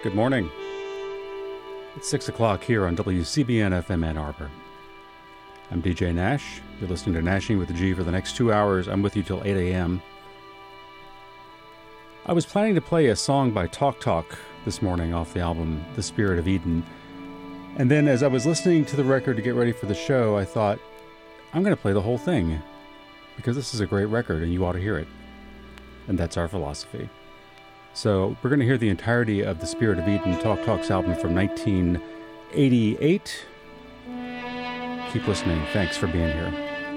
Good morning. It's 6 o'clock here on WCBN FM Ann Arbor. I'm DJ Nash. You're listening to Nashing with a G for the next 2 hours. I'm with you till 8 a.m. I was planning to play a song by Talk Talk this morning off the album The Spirit of Eden. And then as I was listening to the record to get ready for the show, I thought, I'm going to play the whole thing because this is a great record and you ought to hear it. And that's our philosophy. So we're going to hear the entirety of The Spirit of Eden, Talk Talk's album from 1988. Keep listening. Thanks for being here.